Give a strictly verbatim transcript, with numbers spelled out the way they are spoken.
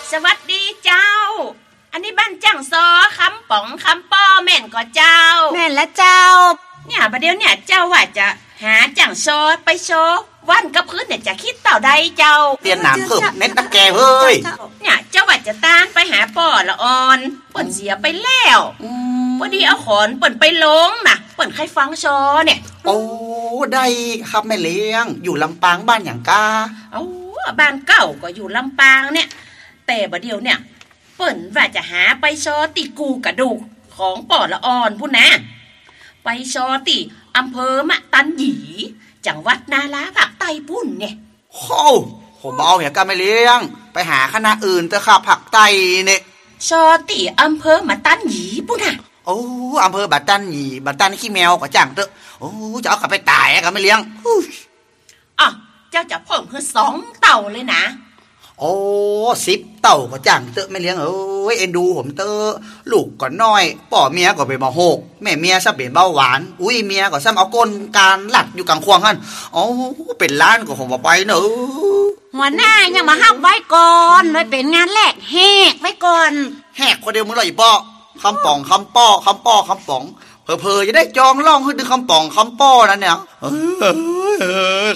สวัสดีเจ้าอันนี้บ้านจังซอคำป๋องคำป้อแม่นก็เจ้าแม่นและเจ้าเนี่ยประเดี๋ยวเนี่ยเจ้าว่าจะหาจังซอไปโชว์วันกับพื้นเนี่ยจะคิดต่อใดเจ้าเตียนหนามเพิ่มเน็ตตะแกเฮ้ยเนี่ยเจ้าว่าจะตานไปหาป่อละออนเปิ่นเสียไปแล้วพอดีเอาขอนเปิ่นไปลงน่ะเปิ่นใครฟังซอเนี่ยโอ้ได้ครับแม่เลี้ยงอยู่ลำปางบ้านอย่างกาเอ้าบ้านเก่าก็อยู่ลำปางเนี่ยแต่บัดเดียวเนี่ยเปิ่นว่าจะหาไปซอติกูกระดูกของป่อละออนพุ่นนะไปซอติอำเภอมะตันหยีจังหวัดนาราภาคใต้พุ่นเนี่ยโอ้ผมเอาอย่างกาแม่เลี้ยงไปหาคณะอื่นเถอะครับภาคใต้เนี่ยซอติอำเภอมะตันหยีพุ่นน่ะโอ้อำเภอบัดตันหยีบัดตันขี้แมวก็จังเถอะโอ้จะเอากลับไปตายกาแม่เลี้ยงอ๋อเจ้าจะเพิ่มคือสองเต่าเลยนะโอ้สิบเต่าก็จังเตอะไม่เลี้ยงเอ้ยเอ็นดูผมเตอะลูกก็น้อยป่อเมียก็เป็นมาโหกแม่เมียซ้ำเป็นเบาหวานอุ้ยเมียก็ซ้ำเอาก้นการหลัดอยู่กลางควงฮั่นโอ้เป็นล้านก็ผมบอกไปเนอะหัวหน้ายังมาห้ามไว้ก่อนเลยเป็นงานแรกแหกไว้ก่อนแหกคนเดียวมึงเลยอีป้อคำป่องคำป้อคำป้อคำป่องเพอเพอจะได้จองล่องให้ดึงคำป่องคำป้อนั่นเนี่ยเออ